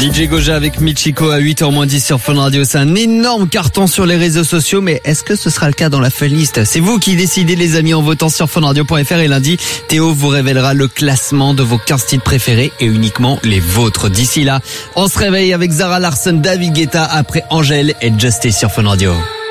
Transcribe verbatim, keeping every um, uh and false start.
D J Goja avec Michiko à huit heures moins dix sur Fun Radio. C'est un énorme carton sur les réseaux sociaux, mais est-ce que ce sera le cas dans la Fun List? C'est vous qui décidez, les amis, en votant sur fun radio point f r, et lundi, Théo vous révélera le classement de vos quinze titres préférés et uniquement les vôtres. D'ici là, on se réveille avec Zara Larsson, David Guetta, après Angèle et Justice sur Fun Radio.